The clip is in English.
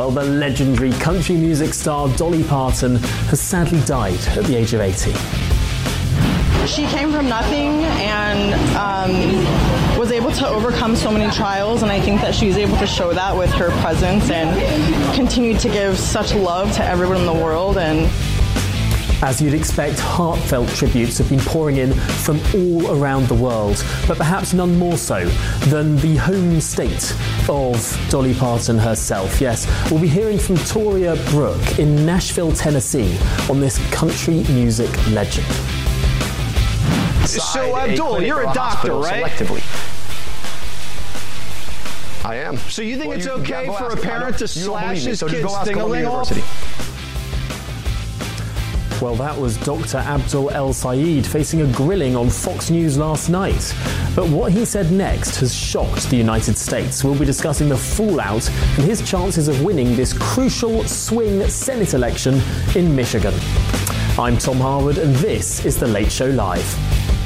Well, the legendary country music star Dolly Parton has sadly died at the age of 80. She came from nothing and was able to overcome so many trials, and I think that she's able to show that with her presence and continue to give such love to everyone in the world. And as you'd expect, heartfelt tributes have been pouring in from all around the world, but perhaps none more so than the home state of Dolly Parton herself. Yes, we'll be hearing from Toria Brooke in Nashville, Tennessee, on this country music legend. So, Abdul, you're a doctor, right? Selectively. I am. So you think it's okay for a parent to slash his kid's ding-a-ling off? Well, that was Dr. Abdul El-Sayed facing a grilling on Fox News last night. But what he said next has shocked the United States. We'll be discussing the fallout and his chances of winning this crucial swing Senate election in Michigan. I'm Tom Harwood, and this is The Late Show Live.